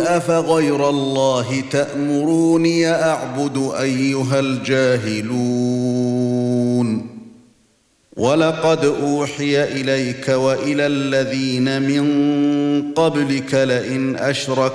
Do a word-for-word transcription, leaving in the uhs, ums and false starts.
أفغير الله تأمروني أعبد أيها الجاهلون ولقد أوحي إليك وإلى الذين من قبلك لئن أشركت